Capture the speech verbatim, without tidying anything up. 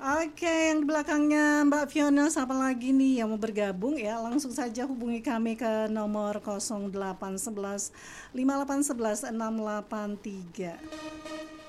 Oke, yang di belakangnya Mbak Fiona siapa lagi nih yang mau bergabung ya? Langsung saja hubungi kami ke nomor nol delapan satu satu lima delapan satu satu enam delapan tiga.